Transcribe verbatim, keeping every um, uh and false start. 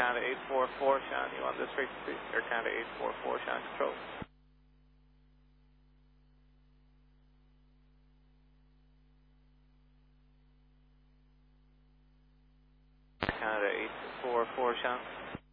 Canada eight four four, Sean, you on this frequency? Air Canada eight four four, Sean, control. Canada eight four four, Sean.